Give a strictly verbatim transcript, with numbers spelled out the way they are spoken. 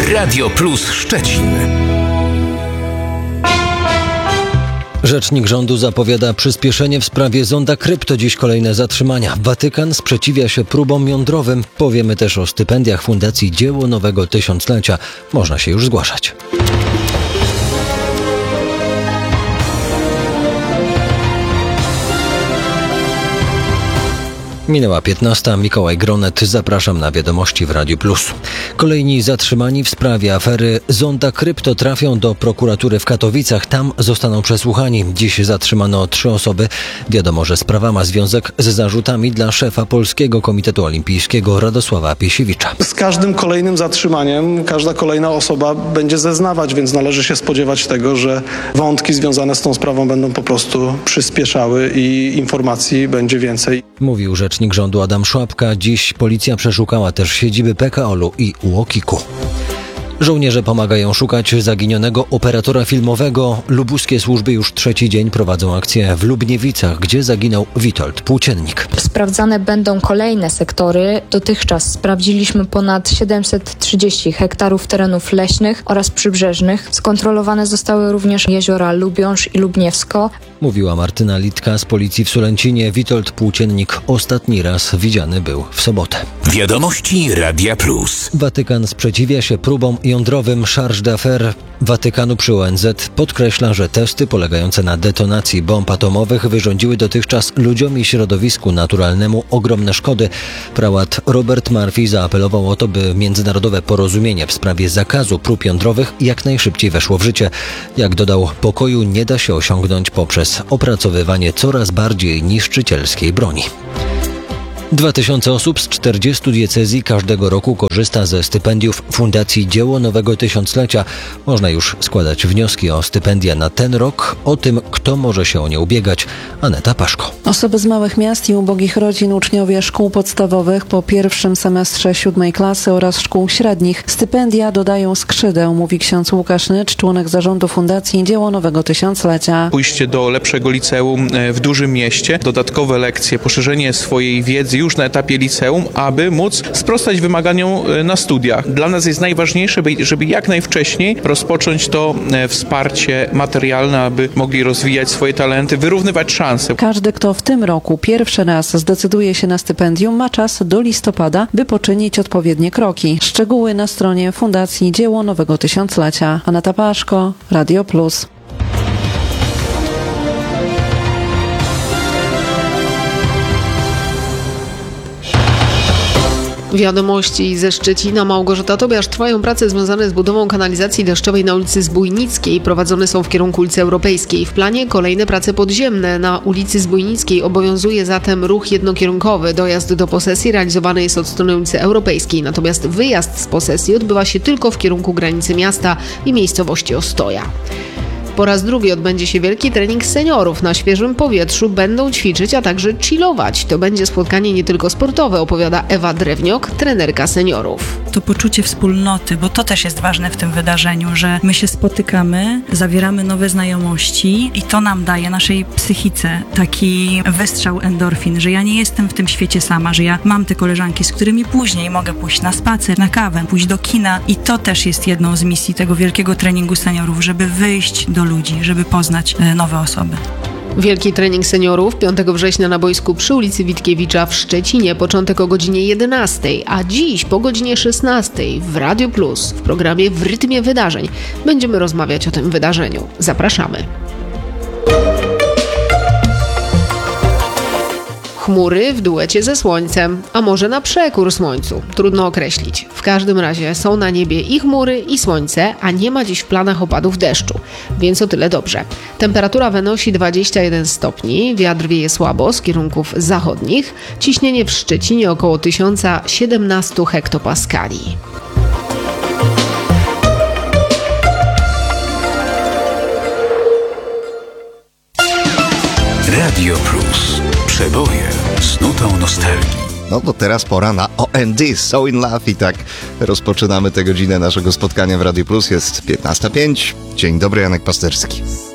Radio Plus Szczecin. Rzecznik rządu zapowiada przyspieszenie w sprawie zonda krypto. Dziś kolejne zatrzymania. Watykan sprzeciwia się próbom jądrowym. Powiemy też o stypendiach Fundacji Dzieło Nowego Tysiąclecia. Można się już zgłaszać. Minęła piętnasta. Mikołaj Gronet. Zapraszam na wiadomości w Radiu Plus. Kolejni zatrzymani w sprawie afery zonda krypto trafią do prokuratury w Katowicach. Tam zostaną przesłuchani. Dziś zatrzymano trzy osoby. Wiadomo, że sprawa ma związek z zarzutami dla szefa Polskiego Komitetu Olimpijskiego Radosława Piesiewicza. Z każdym kolejnym zatrzymaniem każda kolejna osoba będzie zeznawać, więc należy się spodziewać tego, że wątki związane z tą sprawą będą po prostu przyspieszały i informacji będzie więcej. Mówił rzecznik rządu Adam Szłapka. Dziś policja przeszukała też siedziby P K O L u i U O K I K u. Żołnierze pomagają szukać zaginionego operatora filmowego. Lubuskie służby już trzeci dzień prowadzą akcję w Lubniewicach, gdzie zaginął Witold Płóciennik. Sprawdzane będą kolejne sektory. Dotychczas sprawdziliśmy ponad siedemset trzydzieści hektarów terenów leśnych oraz przybrzeżnych. Skontrolowane zostały również jeziora Lubiąż i Lubniewsko. Mówiła Martyna Litka z policji w Sulęcinie. Witold Płóciennik ostatni raz widziany był w sobotę. Wiadomości Radia Plus. Watykan sprzeciwia się próbom jądrowym. Charge d'affaires Watykanu przy O N Z podkreśla, że testy polegające na detonacji bomb atomowych wyrządziły dotychczas ludziom i środowisku naturalnemu ogromne szkody. Prałat Robert Murphy zaapelował o to, by międzynarodowe porozumienie w sprawie zakazu prób jądrowych jak najszybciej weszło w życie. Jak dodał, pokoju nie da się osiągnąć poprzez opracowywanie coraz bardziej niszczycielskiej broni. Dwa tysiące osób z czterdziestu diecezji każdego roku korzysta ze stypendiów Fundacji Dzieło Nowego Tysiąclecia. Można już składać wnioski o stypendia na ten rok. O tym, kto może się o nie ubiegać, Aneta Paszko. Osoby z małych miast i ubogich rodzin, uczniowie szkół podstawowych po pierwszym semestrze siódmej klasy oraz szkół średnich. Stypendia dodają skrzydeł, mówi ksiądz Łukasz Nycz, członek zarządu Fundacji Dzieło Nowego Tysiąclecia. Pójście do lepszego liceum w dużym mieście, dodatkowe lekcje, poszerzenie swojej wiedzy już na etapie liceum, aby móc sprostać wymaganiom na studiach. Dla nas jest najważniejsze, żeby jak najwcześniej rozpocząć to wsparcie materialne, aby mogli rozwijać swoje talenty, wyrównywać szanse. Każdy, kto w tym roku pierwszy raz zdecyduje się na stypendium, ma czas do listopada, by poczynić odpowiednie kroki. Szczegóły na stronie Fundacji Dzieło Nowego Tysiąclecia. Aneta Paszko, Radio Plus. Wiadomości ze Szczecina. Małgorzata Tobiasz. Trwają prace związane z budową kanalizacji deszczowej na ulicy Zbójnickiej. Prowadzone są w kierunku ulicy Europejskiej. W planie kolejne prace podziemne. Na ulicy Zbójnickiej obowiązuje zatem ruch jednokierunkowy. Dojazd do posesji realizowany jest od strony ulicy Europejskiej. Natomiast wyjazd z posesji odbywa się tylko w kierunku granicy miasta i miejscowości Ostoja. Po raz drugi odbędzie się wielki trening seniorów. Na świeżym powietrzu będą ćwiczyć, a także chillować. To będzie spotkanie nie tylko sportowe, opowiada Ewa Drewniok, trenerka seniorów. To poczucie wspólnoty, bo to też jest ważne w tym wydarzeniu, że my się spotykamy, zawieramy nowe znajomości i to nam daje naszej psychice taki wystrzał endorfin, że ja nie jestem w tym świecie sama, że ja mam te koleżanki, z którymi później mogę pójść na spacer, na kawę, pójść do kina i to też jest jedną z misji tego wielkiego treningu seniorów, żeby wyjść do ludzi, żeby poznać nowe osoby. Wielki trening seniorów piątego września na boisku przy ulicy Witkiewicza w Szczecinie. Początek o godzinie jedenastej, a dziś po godzinie szesnastej w Radio Plus w programie W rytmie wydarzeń będziemy rozmawiać o tym wydarzeniu. Zapraszamy. Chmury w duecie ze słońcem, a może na przekór słońcu. Trudno określić. W każdym razie są na niebie i chmury, i słońce, a nie ma dziś w planach opadów deszczu. Więc o tyle dobrze. Temperatura wynosi dwadzieścia jeden stopni, wiatr wieje słabo z kierunków zachodnich, ciśnienie w Szczecinie około tysiąc siedemnaście hektopaskali. Radio Plus. Przeboje z nutą nostalgii. No to teraz pora na O M D, So in Love i tak rozpoczynamy tę godzinę naszego spotkania w Radio Plus. Jest piętnasta pięć. Dzień dobry, Janek Pasterski.